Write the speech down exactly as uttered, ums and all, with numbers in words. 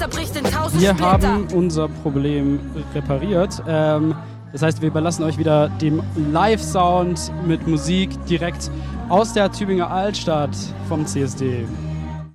zerbricht in tausend Wir Splitter. haben unser Problem repariert. Ähm, das heißt, wir überlassen euch wieder dem Live-Sound mit Musik direkt aus der Tübinger Altstadt vom C S D.